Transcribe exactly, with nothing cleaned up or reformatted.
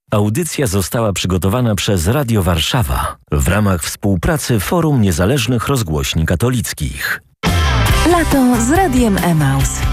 Audycja została przygotowana przez Radio Warszawa w ramach współpracy Forum Niezależnych Rozgłośni Katolickich. Lato z Radiem Emaus.